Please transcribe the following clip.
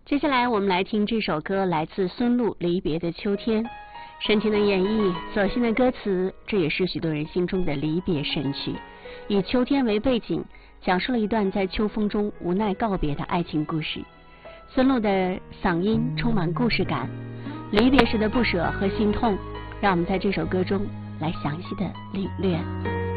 接下来我们来听这首歌，来自孙露《离别的秋天》，深情的演绎，走心的歌词，这也是许多人心中的离别神曲。以秋天为背景，讲述了一段在秋风中无奈告别的爱情故事。孙露的嗓音充满故事感，离别时的不舍和心痛，让我们在这首歌中来详细的领略。